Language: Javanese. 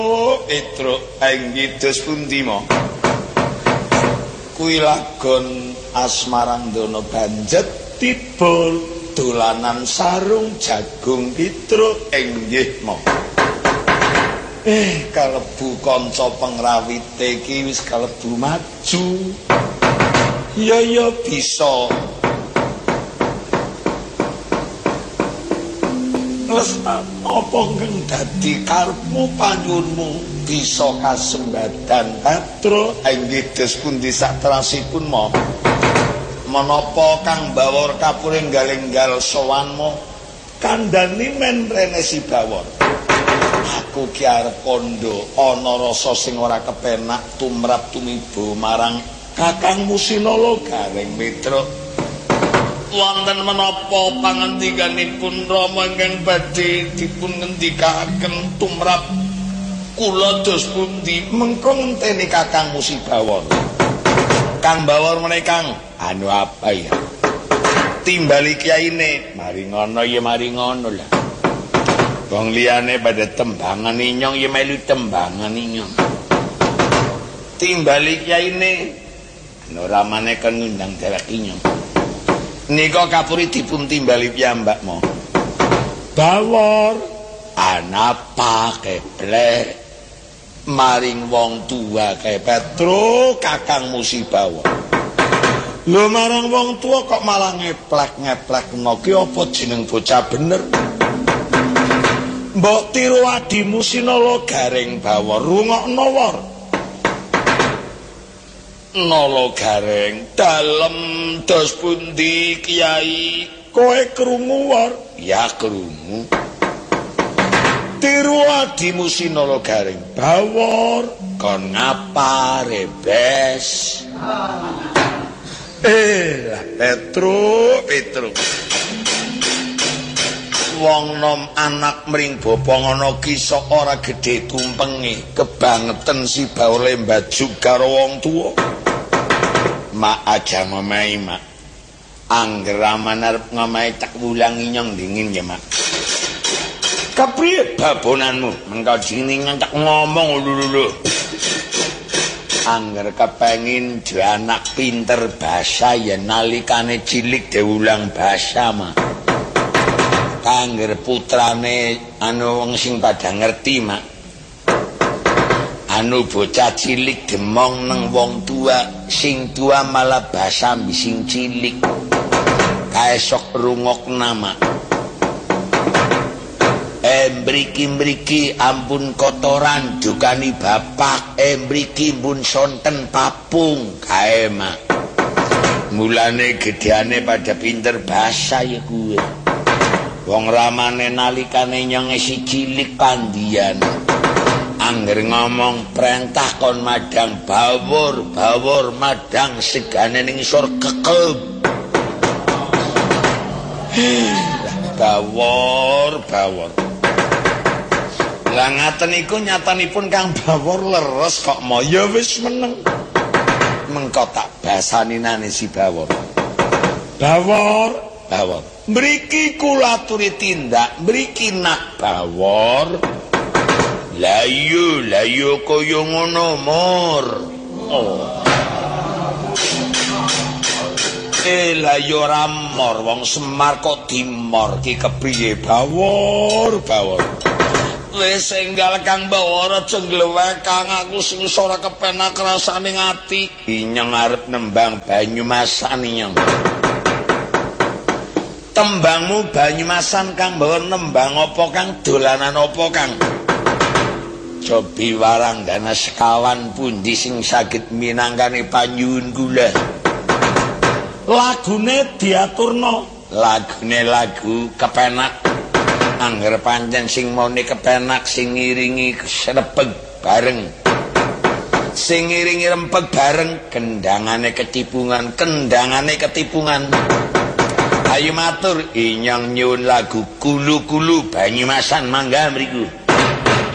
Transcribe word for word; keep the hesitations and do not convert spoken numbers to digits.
Petruk anggidos pundi mo kuwi lagon Asmarandana banjet tibul dolanan sarung jagung Petruk inggih mo eh kalebu kanca pengrawite iki wis kalebu maju ya ya bisa terus apa kang dadi karepmu panyunmu bisa kasembadan Patro inggih dos pundi saterasipun mo menapa kang bawor kapuring galenggal sowanmu kandhani men rene si bawor aku ki arep kandha ana rasa sing ora kepenak tumrap tumiba marang Kakangmu Sinala Gareng Petruk wonten menapa pangandikanipun Rama ingkang badhe dipun ngendikaken tumrap kula dos pundi mengko ngenteni Kakang Musi Bawor Kang Bawor menika anu apa ya timbali kiyaine mari ngono ya mari ngono lah wong liyane pada tembangan inyong ya melu tembangan inyong timbali kiyaine ora maneh kan ngundang dhewek inyong nika kapuri dipun timbali piyambak mo Bawor anapa keblek maring wong tua kae Petro Kakang Musi Bawor lho marang wong tua kok malah ngeplek-ngeplek ki apa jeneng bocah bener mbok tiru adimu Sinala Gareng Bawor rungokno wor Nala Gareng dalem dos pundi Kiai kowe krungu wor ya krungu tiru adimu Sinala Gareng Bawor kon ngapa rebes eh Petruk Petruk wong nom anak mring bapa ngono ki sok ora gedhe tumpenge kebangetan si Bawor lembaju karo wong tuwa mak aja ngomahi mak angger aman arep ngomahi tak wulangi nyong dingin ya mak kepriye babonanmu mengko jeneng tak ngomong lho angger kepengin dhewe anak pinter basa ya nalikane cilik diulang basa mah angger putrane anu wong sing padha ngerti mak anu bocah cilik demong nang wong tua sing tua malah basa sing cilik kaesok rungok nama eh mriki-mriki ampun kotoran dukani bapak eh mriki pun sonten papung kae mak mulane gedheane pada pinter basa ya kuwe wong ramane nalikane nyong isi cilik pandian angger ngomong perintah kon madang Bawor Bawor madang segane ning isor kekeb Bawor Bawor lah ngaten iku nyatanipun Kang Bawor leres kok mau ya wis meneng mengko tak basani nane si Bawor Bawor Bawor mriki kula aturi tindak mriki nak Bawor layu layu kaya ngono mor oh eh layu ramor wong Semar kok dimor ki kepriye Bawor Bawor wis enggal Kang Bawor aja glewek Kang aku sing ora kepenak rasane ati inyong arep nembang Banyumasan inyong tembangmu Banyumasan Kang Bawor nembang apa Kang dolanan apa Kang cobi warang dana sekawan pundi sing saged minangkane panyuwun kula lagune diaturno lagune lagu kepenak angger pancen sing mone kepenak sing ngiringi serepeg bareng sing ngiringi rempeg bareng kendangane ketipungan kendangane ketipungan ayo matur inyong nyuwun lagu kulu-kulu Banyumasan mangga mriku